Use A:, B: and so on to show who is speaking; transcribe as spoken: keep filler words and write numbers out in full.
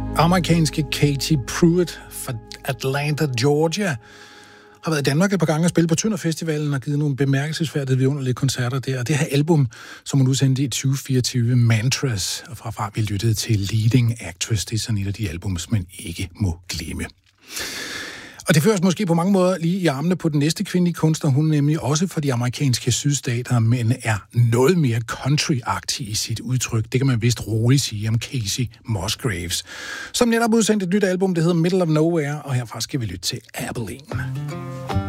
A: Amerikanske Katie Pruitt fra Atlanta, Georgia, har været i Danmark et par gange og spillet på Tønder Festivalen og givet nogle bemærkelsesværdige vidunderlige koncerter der. Og det her album, som hun udsendte i tyve fireogtyve, Mantras, og fra far vi lyttede til Leading Actress, det er sådan et af de album, som man ikke må glemme. Og det fører os måske på mange måder lige i armene på den næste kvindelige kunstner. Hun er nemlig også fra de amerikanske sydstater, men er noget mere country-agtig i sit udtryk. Det kan man vist roligt sige om Kacey Musgraves, som netop udsendte et nyt album, det hedder Middle of Nowhere, og herfra skal vi lytte til Abilene.